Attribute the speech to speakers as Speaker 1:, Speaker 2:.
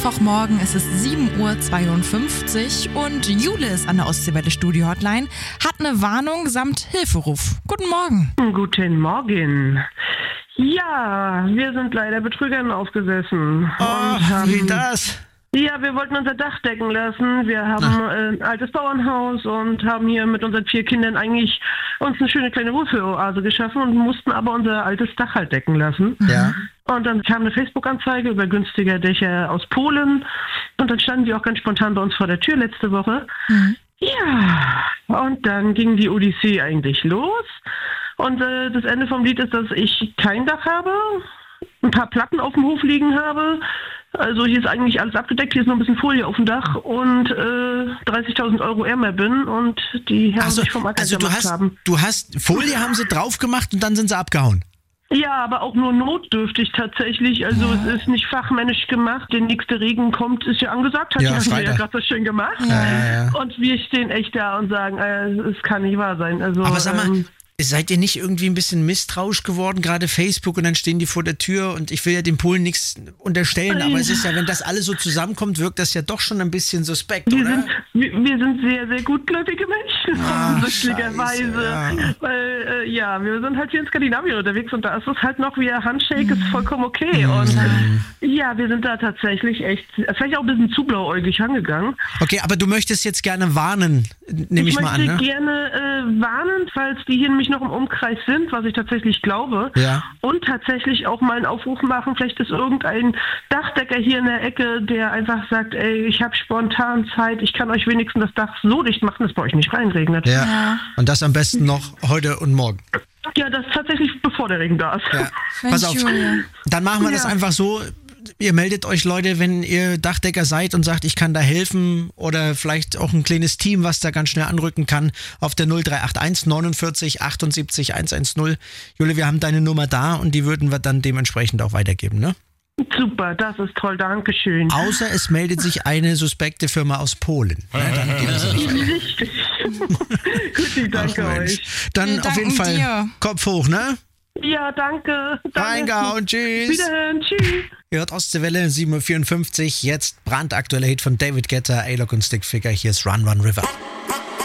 Speaker 1: Mittwochmorgen, es ist 7:52 Uhr und Jule ist an der Ostseewelle Studio Hotline, hat eine Warnung samt Hilferuf. Guten Morgen.
Speaker 2: Guten Morgen. Ja, wir sind leider Betrügern aufgesessen.
Speaker 3: Wie das?
Speaker 2: Ja, wir wollten unser Dach decken lassen. Wir haben ein altes Bauernhaus und haben hier mit unseren 4 Kindern eigentlich uns eine schöne kleine Wohlfühloase geschaffen und mussten aber unser altes Dach halt decken lassen.
Speaker 3: Ja.
Speaker 2: Und dann kam eine Facebook-Anzeige über günstige Dächer aus Polen und dann standen die auch ganz spontan bei uns vor der Tür letzte Woche. Ja, und dann ging die Odyssee eigentlich los und das Ende vom Lied ist, dass ich kein Dach habe, ein paar Platten auf dem Hof liegen habe. Also hier ist eigentlich alles abgedeckt, hier ist noch ein bisschen Folie auf dem Dach und 30.000 Euro ärmer bin und die Herren sich vom Acker gemacht haben.
Speaker 3: Du hast Folie haben sie drauf gemacht und dann sind sie abgehauen?
Speaker 2: Ja, aber auch nur notdürftig tatsächlich. Also es ist nicht fachmännisch gemacht. Der nächste Regen kommt, ist ja angesagt, hat ja gerade so schön gemacht.
Speaker 3: Ja.
Speaker 2: Und wir stehen echt da und sagen, es kann nicht wahr sein. Also,
Speaker 3: aber sag mal, seid ihr nicht irgendwie ein bisschen misstrauisch geworden, gerade Facebook, und dann stehen die vor der Tür und ich will ja den Polen nichts unterstellen, aber es ist ja, wenn das alles so zusammenkommt, wirkt das ja doch schon ein bisschen suspekt, oder?
Speaker 2: Wir sind sehr, sehr gutgläubige Menschen, offensichtlicherweise. Ja. Weil, wir sind halt hier in Skandinavien unterwegs und da ist es halt noch wie ein Handshake, ist vollkommen okay. Und ja, wir sind da tatsächlich echt, vielleicht auch ein bisschen zu blauäugig angegangen.
Speaker 3: Okay, aber du möchtest jetzt gerne warnen, nehme ich mal an, ne?
Speaker 2: Ich möchte gerne warnen, falls die hier nämlich noch im Umkreis sind, was ich tatsächlich glaube. Ja. Und tatsächlich auch mal einen Aufruf machen, vielleicht ist irgendein Dachdecker hier in der Ecke, der einfach sagt, ey, ich habe spontan Zeit, ich kann euch wenigstens das Dach so dicht machen, dass bei euch nicht reinregnet.
Speaker 3: Ja. Und das am besten noch heute und morgen.
Speaker 2: Ja, das tatsächlich bevor der Regen da ist.
Speaker 3: Ja. Pass auf, dann machen wir das einfach so. Ihr meldet euch, Leute, wenn ihr Dachdecker seid und sagt, ich kann da helfen, oder vielleicht auch ein kleines Team, was da ganz schnell anrücken kann, auf der 0381 49 78 110. Jule, wir haben deine Nummer da und die würden wir dann dementsprechend auch weitergeben, ne?
Speaker 2: Super, das ist toll, Dankeschön.
Speaker 3: Außer es meldet sich eine suspekte Firma aus Polen. Ja, dann geht das nicht.
Speaker 2: Richtig. Gut, danke euch.
Speaker 3: Dann auf jeden Fall dir. Kopf hoch, ne?
Speaker 2: Ja, danke.
Speaker 3: Reingehauen, tschüss.
Speaker 2: Wiederhören, tschüss.
Speaker 3: Ihr hört Ostseewelle, 7:54 Uhr, jetzt brandaktueller Hit von David Guetta, A-Lock und Stickfigure, hier ist Run Run River.